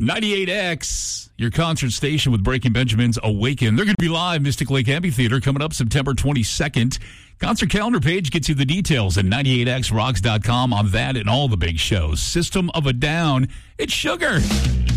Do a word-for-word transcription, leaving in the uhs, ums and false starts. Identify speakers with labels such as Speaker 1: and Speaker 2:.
Speaker 1: ninety-eight X, your concert station with Breaking Benjamin's Awaken. They're going to be live, Mystic Lake Amphitheater, coming up September twenty-second. Concert calendar page gets you the details at ninety-eight x rocks dot com on that and all the big shows. System of a Down, it's Sugar.